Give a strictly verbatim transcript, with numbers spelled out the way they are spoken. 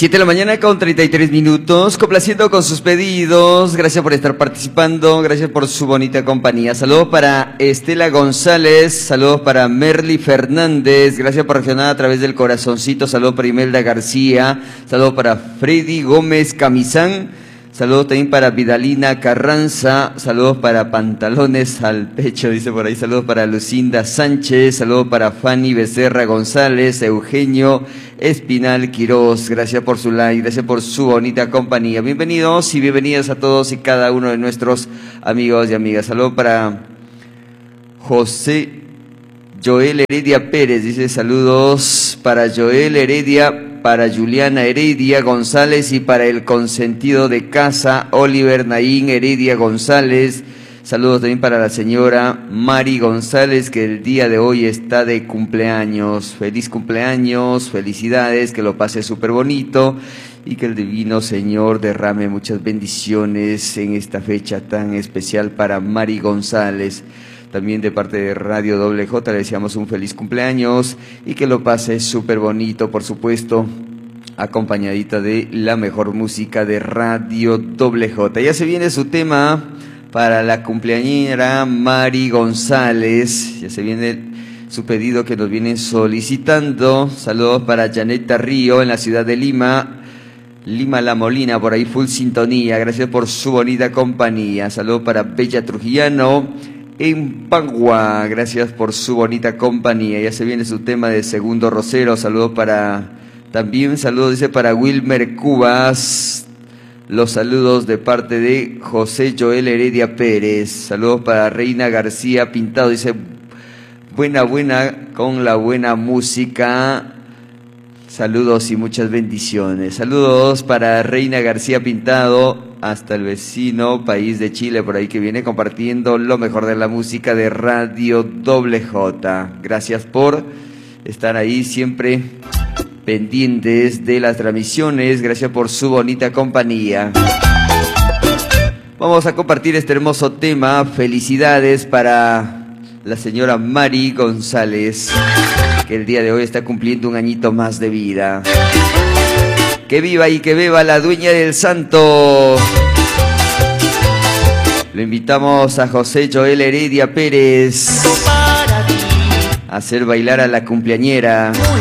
Siete de la mañana con treinta y tres minutos, complaciendo con sus pedidos. Gracias por estar participando, gracias por su bonita compañía. Saludos para Estela González, saludos para Merly Fernández, gracias por reaccionar a través del corazoncito. Saludos para Imelda García, saludos para Freddy Gómez Camizán. Saludos también para Vidalina Carranza, saludos para Pantalones al Pecho, dice por ahí, saludos para Lucinda Sánchez, saludos para Fanny Becerra González, Eugenio Espinal Quirós, gracias por su like, gracias por su bonita compañía. Bienvenidos y bienvenidas a todos y cada uno de nuestros amigos y amigas. Saludos para José Joel Heredia Pérez, dice saludos para Joel Heredia, para Juliana Heredia González y para el consentido de casa, Oliver Naín Heredia González. Saludos también para la señora Mari González, que el día de hoy está de cumpleaños. Feliz cumpleaños, felicidades, que lo pase súper bonito y que el divino Señor derrame muchas bendiciones en esta fecha tan especial para Mari González. También de parte de Radio Doble J le deseamos un feliz cumpleaños y que lo pase súper bonito, por supuesto, acompañadita de la mejor música de Radio Doble J. Ya se viene su tema para la cumpleañera Mari González, ya se viene su pedido que nos vienen solicitando. Saludos para Janeta Río en la ciudad de Lima, Lima La Molina, por ahí full sintonía, gracias por su bonita compañía. Saludos para Bella Trujillano en Pangua, gracias por su bonita compañía. Ya se viene su tema de Segundo Rosero. Saludos para, también saludos dice para Wilmer Cubas, los saludos de parte de José Joel Heredia Pérez. Saludos para Reina García Pintado, dice buena buena con la buena música. Saludos y muchas bendiciones. Saludos para Reina García Pintado hasta el vecino país de Chile, por ahí, que viene compartiendo lo mejor de la música de Radio Doble J. Gracias por estar ahí siempre pendientes de las transmisiones, gracias por su bonita compañía. Vamos a compartir este hermoso tema. Felicidades para la señora Mari González, que el día de hoy está cumpliendo un añito más de vida. Que viva y que beba la dueña del santo. Lo invitamos a José Joel Heredia Pérez a hacer bailar a la cumpleañera.